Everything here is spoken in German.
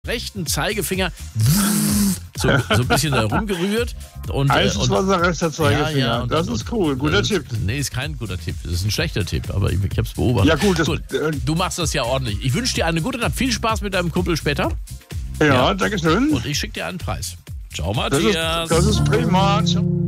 rechten Zeigefinger so ein bisschen da rumgerührt. Heißes Wasser, rechter Zeigefinger. Ja, das ist cool. Guter Tipp. Nee, ist kein guter Tipp. Das ist ein schlechter Tipp, aber ich habe es beobachtet. Ja gut, du machst das ja ordentlich. Ich wünsche dir eine gute Nacht. Viel Spaß mit deinem Kumpel später. Ja, danke schön. Und ich schicke dir einen Preis. Ciao, Matthias. Das ist prima. Ciao.